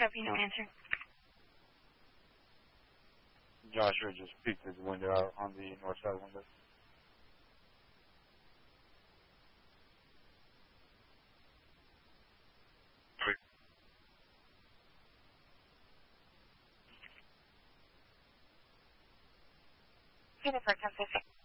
Copy, no answer. Joshua just peeked his window out on the north side window. Jennifer, 1050.